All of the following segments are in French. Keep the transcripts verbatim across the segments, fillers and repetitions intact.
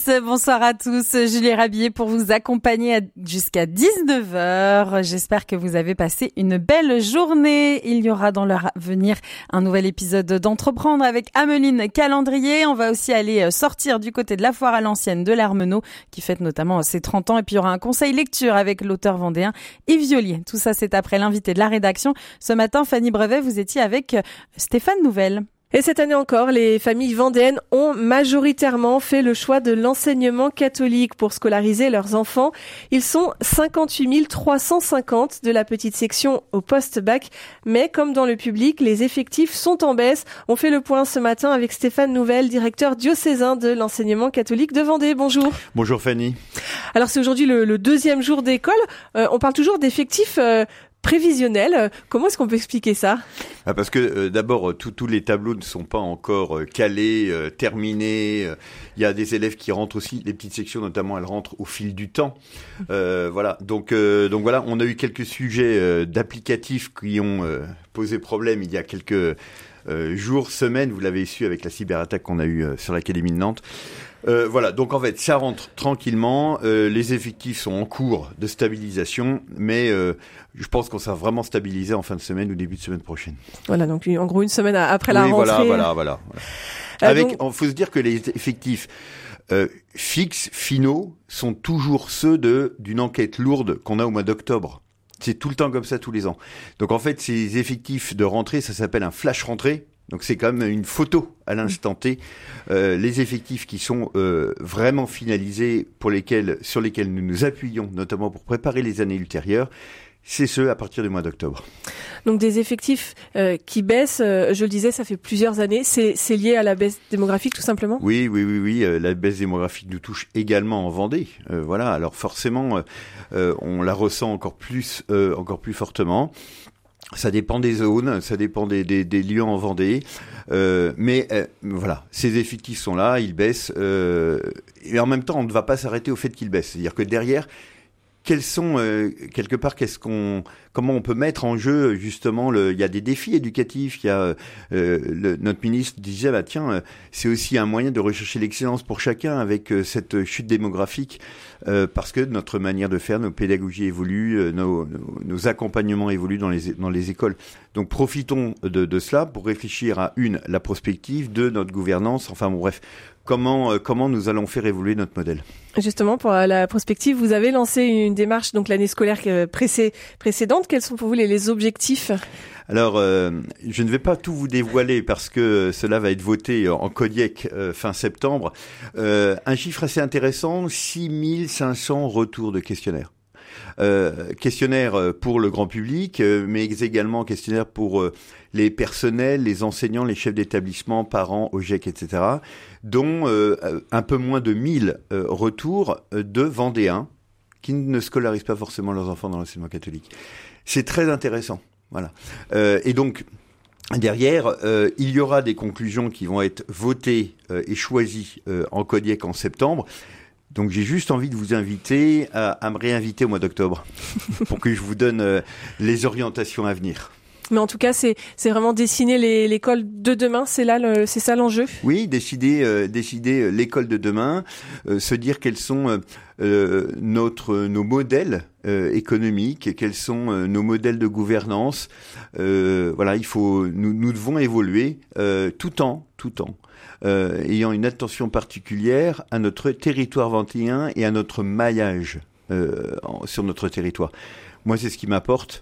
dix. Bonsoir à tous. Julie Rabier pour vous accompagner jusqu'à dix-neuf heures. J'espère que vous avez passé une belle journée. Il y aura dans l'heure à venir un nouvel épisode d'Entreprendre avec Ameline Calendrier. On va aussi aller sortir du côté de la foire à l'ancienne de l'Hermenot qui fête notamment ses trente ans. Et puis il y aura un conseil lecture avec l'auteur vendéen Yves Violier. Tout ça, c'est après l'invité de la rédaction. Ce matin, Fanny Brevet, vous étiez avec Stéphane Nouvel. Et cette année encore, les familles vendéennes ont majoritairement fait le choix de l'enseignement catholique pour scolariser leurs enfants. Ils sont cinquante-huit mille trois cent cinquante de la petite section au post-bac. Mais comme dans le public, les effectifs sont en baisse. On fait le point ce matin avec Stéphane Nouvel, directeur diocésain de l'enseignement catholique de Vendée. Bonjour. Bonjour Fanny. Alors c'est aujourd'hui le, le deuxième jour d'école. Euh, on parle toujours d'effectifs euh, prévisionnel. Comment est-ce qu'on peut expliquer ça ? Ah, parce que euh, d'abord, tous les tableaux ne sont pas encore euh, calés, euh, terminés. Il euh, y a des élèves qui rentrent aussi, les petites sections notamment, elles rentrent au fil du temps. Euh, voilà. Donc, euh, donc voilà, on a eu quelques sujets euh, d'applicatifs qui ont euh, posé problème il y a quelques euh, jours, semaines. Vous l'avez su avec la cyberattaque qu'on a eue euh, sur l'Académie de Nantes. Euh, voilà, donc en fait, ça rentre tranquillement. Euh, les effectifs sont en cours de stabilisation, mais euh, je pense qu'on sera vraiment stabilisé en fin de semaine ou début de semaine prochaine. Voilà, donc en gros une semaine après la oui, rentrée. Voilà, voilà, voilà. voilà. Euh, Avec, donc... il faut se dire que les effectifs euh, fixes, finaux, sont toujours ceux de d'une enquête lourde qu'on a au mois d'octobre. C'est tout le temps comme ça tous les ans. Donc en fait, ces effectifs de rentrée, ça s'appelle un flash rentrée. Donc c'est quand même une photo à l'instant T. Euh, les effectifs qui sont euh, vraiment finalisés, pour lesquels, sur lesquels nous nous appuyons, notamment pour préparer les années ultérieures, c'est ceux à partir du mois d'octobre. Donc des effectifs euh, qui baissent, euh, je le disais, ça fait plusieurs années. C'est, c'est lié à la baisse démographique tout simplement ? Oui, oui, oui, oui. Euh, la baisse démographique nous touche également en Vendée. Euh, voilà. Alors forcément, euh, on la ressent encore plus, euh, encore plus fortement. Ça dépend des zones, ça dépend des, des, des lieux en Vendée, euh, mais euh, voilà, ces effectifs sont là, ils baissent, euh, et en même temps, on ne va pas s'arrêter au fait qu'ils baissent. C'est-à-dire que derrière, quels sont euh, quelque part, qu'est-ce qu'on, comment on peut mettre en jeu justement le, il y a des défis éducatifs, il y a euh, le, notre ministre disait bah tiens, euh, c'est aussi un moyen de rechercher l'excellence pour chacun avec euh, cette chute démographique. Euh, parce que notre manière de faire, nos pédagogies évoluent, euh, nos, nos, nos accompagnements évoluent dans les, dans les écoles. Donc profitons de, de cela pour réfléchir à une, la prospective, deux, notre gouvernance, enfin bon bref, comment, euh, comment nous allons faire évoluer notre modèle. Justement, pour la prospective, vous avez lancé une démarche donc l'année scolaire précé- précédente. Quels sont pour vous les, les objectifs ? Alors, euh, je ne vais pas tout vous dévoiler parce que cela va être voté en Kodiak euh, fin septembre. Euh, un chiffre assez intéressant, six mille cinq cents retours de questionnaires. Euh, questionnaires pour le grand public, euh, mais également questionnaires pour euh, les personnels, les enseignants, les chefs d'établissement, parents, O G E C, et cetera, dont euh, un peu moins de mille euh, retours de Vendéens qui ne scolarisent pas forcément leurs enfants dans l'enseignement catholique. C'est très intéressant. Voilà. Euh, et donc, derrière, euh, il y aura des conclusions qui vont être votées euh, et choisies euh, en Kodiak en septembre. Donc, j'ai juste envie de vous inviter à, à me réinviter au mois d'octobre pour que je vous donne euh, les orientations à venir. Mais en tout cas, c'est, c'est vraiment dessiner les, l'école de demain, c'est là, le, c'est ça l'enjeu ? Oui, décider, euh, décider l'école de demain, euh, se dire quels sont euh, euh, notre, nos modèles euh, économiques, quels sont euh, nos modèles de gouvernance. Euh, voilà, il faut, nous, nous devons évoluer euh, tout en, tout en euh, ayant une attention particulière à notre territoire vendéen et à notre maillage euh, en, sur notre territoire. Moi, c'est ce qui m'apporte.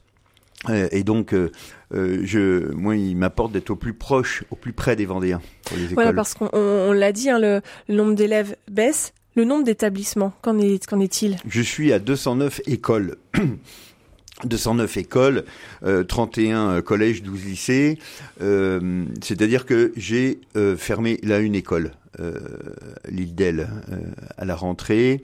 Et donc, euh, je, moi, il m'apporte d'être au plus proche, au plus près des Vendéens pour les écoles. Voilà, parce qu'on on, on l'a dit, hein, le, le nombre d'élèves baisse. Le nombre d'établissements, qu'en, est, qu'en est-il ? Je suis à deux cent neuf écoles. deux cent neuf écoles, euh, trente et un collèges, douze lycées. Euh, c'est-à-dire que j'ai euh, fermé là une école, euh, l'île d'Elle, euh, à la rentrée.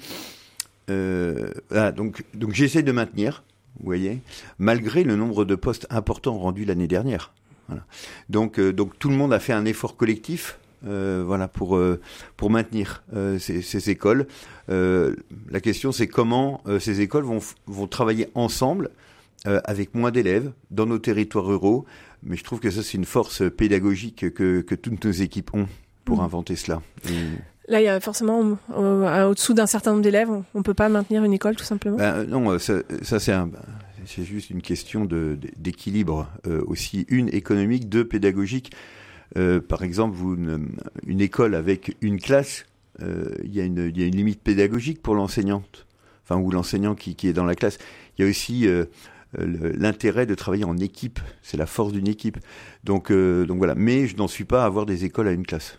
Euh, voilà, donc, donc j'essaie de maintenir. Vous voyez, malgré le nombre de postes importants rendus l'année dernière. Voilà. Donc, euh, donc tout le monde a fait un effort collectif, euh, voilà, pour euh, pour maintenir euh, ces, ces écoles. Euh, la question, c'est comment euh, ces écoles vont vont travailler ensemble euh, avec moins d'élèves dans nos territoires ruraux. Mais je trouve que ça, c'est une force pédagogique que que toutes nos équipes ont pour mmh. inventer cela. Et... Là, il y a forcément, euh, au-dessous d'un certain nombre d'élèves, on ne peut pas maintenir une école, tout simplement. Ben, non, ça, ça c'est, un, c'est juste une question de, d'équilibre, euh, aussi une économique, deux pédagogique. Euh, par exemple, vous, une, une école avec une classe, euh, il y a une, il y a une limite pédagogique pour l'enseignante, enfin ou l'enseignant qui, qui est dans la classe. Il y a aussi euh, le, l'intérêt de travailler en équipe. C'est la force d'une équipe. Donc, euh, donc voilà. Mais je n'en suis pas à avoir des écoles à une classe.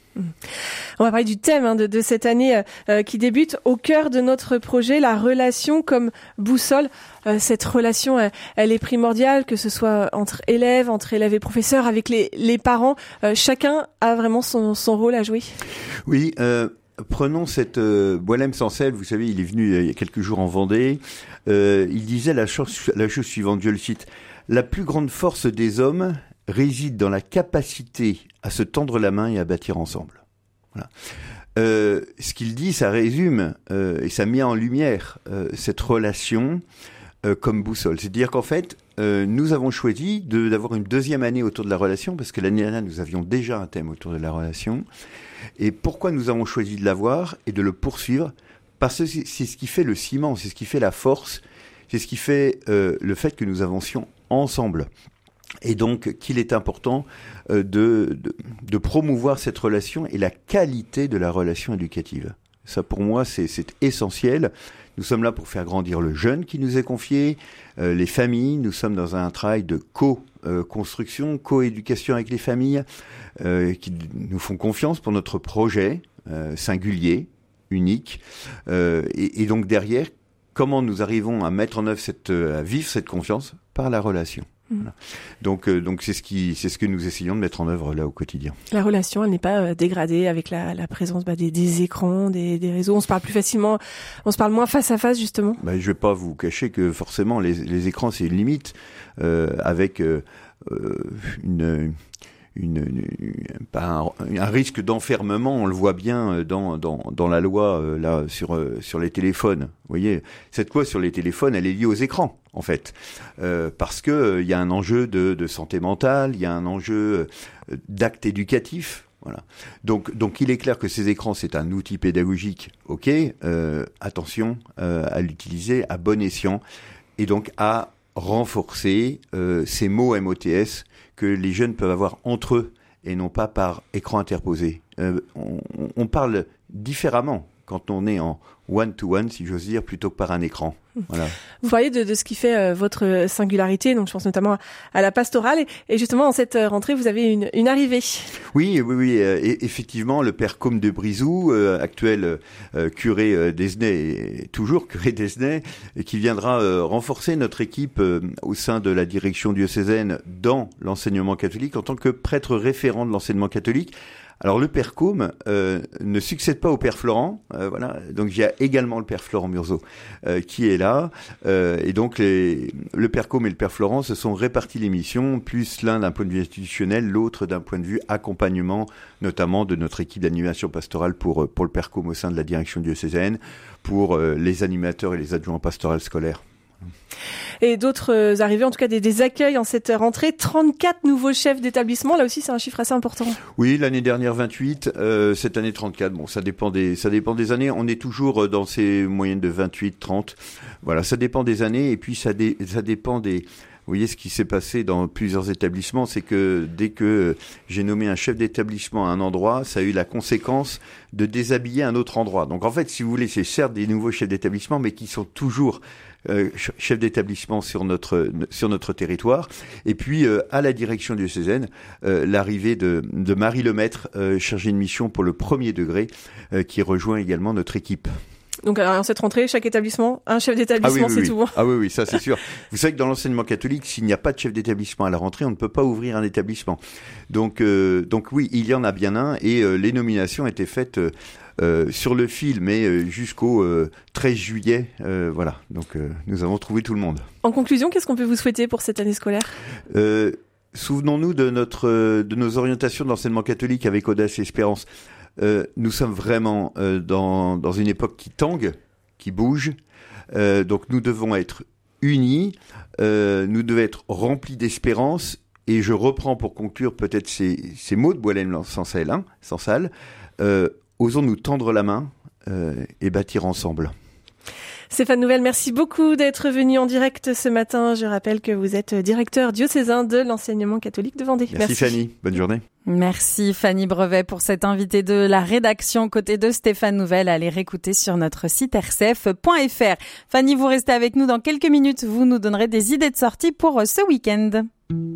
On va parler du thème hein, de, de cette année euh, qui débute au cœur de notre projet, la relation comme boussole. Euh, cette relation, elle, elle est primordiale, que ce soit entre élèves, entre élèves et professeurs, avec les, les parents. Euh, chacun a vraiment son, son rôle à jouer. Oui, euh, prenons cette euh, Boualem-Sansel. Vous savez, il est venu il y a quelques jours en Vendée. Euh, il disait la chose, la chose suivante, je le cite. « La plus grande force des hommes réside dans la capacité à se tendre la main et à bâtir ensemble. » Voilà. Euh, ce qu'il dit, ça résume euh, et ça met en lumière euh, cette relation euh, comme boussole. C'est-à-dire qu'en fait, euh, nous avons choisi de, d'avoir une deuxième année autour de la relation, parce que l'année dernière, nous avions déjà un thème autour de la relation. Et pourquoi nous avons choisi de l'avoir et de le poursuivre ? Parce que c'est, c'est ce qui fait le ciment, c'est ce qui fait la force, c'est ce qui fait euh, le fait que nous avancions ensemble. Et donc, qu'il est important euh, de, de, de promouvoir cette relation et la qualité de la relation éducative. Ça, pour moi, c'est, c'est essentiel. Nous sommes là pour faire grandir le jeune qui nous est confié, euh, les familles. Nous sommes dans un travail de co-construction, co-éducation avec les familles euh, qui nous font confiance pour notre projet euh, singulier, unique. Euh, et, et donc, derrière, comment nous arrivons à mettre en œuvre cette, à vivre cette confiance ? Par la relation. Voilà. Donc, euh, donc c'est ce qui, c'est ce que nous essayons de mettre en œuvre là au quotidien. La relation, elle n'est pas euh, dégradée avec la, la présence bah, des, des écrans, des, des réseaux. On se parle plus facilement, on se parle moins face à face justement. Bah, je vais pas vous cacher que forcément les, les écrans c'est une limite euh, avec euh, une Une, une, une, un, un risque d'enfermement, on le voit bien dans, dans, dans la loi euh, là sur, euh, sur les téléphones. Vous voyez, cette loi sur les téléphones, elle est liée aux écrans, en fait, euh, parce que euh, il y a un enjeu de, de santé mentale, il y a un enjeu euh, d'acte éducatif. Voilà. Donc, donc, il est clair que ces écrans, c'est un outil pédagogique. Ok, euh, attention euh, à l'utiliser à bon escient et donc à renforcer euh, ces mots M O T S que les jeunes peuvent avoir entre eux et non pas par écran interposé. Euh, on, on parle différemment quand on est en one-to-one, si j'ose dire, plutôt que par un écran. Voilà. Vous parliez de, de ce qui fait euh, votre singularité, donc je pense notamment à, à la pastorale, et, et justement en cette rentrée, vous avez une, une arrivée. Oui, oui, oui. Euh, et, effectivement, le père Côme de Brizou, euh, actuel euh, curé euh, d'Esnay, toujours curé d'Esnay, qui viendra euh, renforcer notre équipe euh, au sein de la direction diocésaine dans l'enseignement catholique en tant que prêtre référent de l'enseignement catholique. Alors le père Côme euh, ne succède pas au père Florent, euh, voilà. Donc il y a également le père Florent Murzo euh, qui est là, euh, et donc les, le père Côme et le père Florent se sont répartis les missions, plus l'un d'un point de vue institutionnel, l'autre d'un point de vue accompagnement, notamment de notre équipe d'animation pastorale pour pour le père Côme au sein de la direction diocésaine, pour euh, les animateurs et les adjoints pastorales scolaires. Et d'autres arrivées, en tout cas des, des accueils en cette rentrée, trente-quatre nouveaux chefs d'établissement, là aussi c'est un chiffre assez important. Oui, l'année dernière vingt-huit, euh, cette année trente-quatre, bon ça dépend des ça dépend des années, on est toujours dans ces moyennes de vingt-huit, trente, voilà, ça dépend des années et puis ça, dé, ça dépend des... Vous voyez, ce qui s'est passé dans plusieurs établissements, c'est que dès que j'ai nommé un chef d'établissement à un endroit, ça a eu la conséquence de déshabiller un autre endroit. Donc en fait, si vous voulez, c'est certes des nouveaux chefs d'établissement, mais qui sont toujours euh, chefs d'établissement sur notre sur notre territoire. Et puis euh, à la direction diocésaine, euh, l'arrivée de, de Marie Lemaître, euh, chargée de mission pour le premier degré, euh, qui rejoint également notre équipe. Donc, en cette rentrée, chaque établissement, un chef d'établissement, ah oui, oui, c'est oui. tout bon. Ah oui, oui, ça c'est sûr. Vous savez que dans l'enseignement catholique, s'il n'y a pas de chef d'établissement à la rentrée, on ne peut pas ouvrir un établissement. Donc, euh, donc oui, il y en a bien un, et euh, les nominations étaient faites euh, sur le fil, mais euh, jusqu'au euh, treize juillet. Euh, voilà, donc euh, nous avons trouvé tout le monde. En conclusion, qu'est-ce qu'on peut vous souhaiter pour cette année scolaire ? euh, Souvenons-nous de notre, de nos orientations d'enseignement catholique avec Audace et Espérance. Euh, nous sommes vraiment euh, dans, dans une époque qui tangue, qui bouge. Euh, donc nous devons être unis, euh, nous devons être remplis d'espérance. Et je reprends pour conclure peut-être ces, ces mots de Boualem Sansel, hein, Sansal. Euh, osons nous tendre la main euh, et bâtir ensemble. Stéphane Nouvel, merci beaucoup d'être venu en direct ce matin. Je rappelle que vous êtes directeur diocésain de l'enseignement catholique de Vendée. Merci, merci. Fanny, bonne journée. Merci Fanny Brevet pour cet invité de la rédaction côté de Stéphane Nouvel. Allez réécouter sur notre site r c f point f r. Fanny, vous restez avec nous dans quelques minutes. Vous nous donnerez des idées de sortie pour ce week-end.